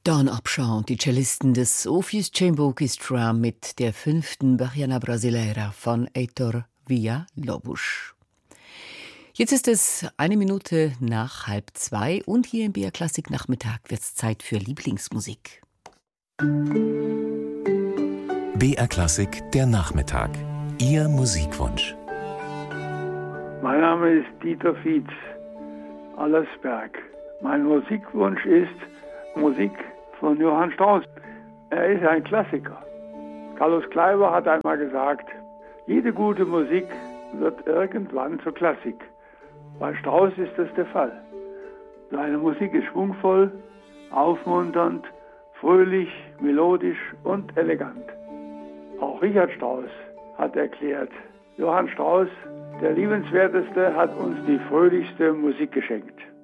Dawn Upshaw und die Cellisten des Orpheus Chamber Orchestra mit der 5. Bachiana Brasileira von Heitor Villa-Lobos. Jetzt ist es 1 Minute nach 1:30 und hier im BR Klassik Nachmittag wird es Zeit für Lieblingsmusik. BR Klassik, der Nachmittag. Ihr Musikwunsch. Mein Name ist Dieter Fietz, Allersberg. Mein Musikwunsch ist Musik von Johann Strauss. Er ist ein Klassiker. Carlos Kleiber hat einmal gesagt, jede gute Musik wird irgendwann zur Klassik. Bei Strauss ist das der Fall. Seine Musik ist schwungvoll, aufmunternd, fröhlich, melodisch und elegant. Auch Richard Strauss hat erklärt, Johann Strauss, der Liebenswerteste, hat uns die fröhlichste Musik geschenkt.